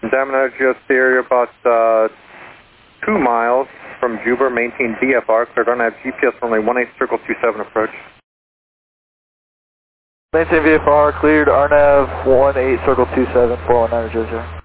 Diamond Geostereo about 2 miles from Juba, maintain DFR, cleared RNAV GPS runway 18 circle 27 approach. Maintain VFR, cleared RNAV 18 circle 27, 419 Jojo.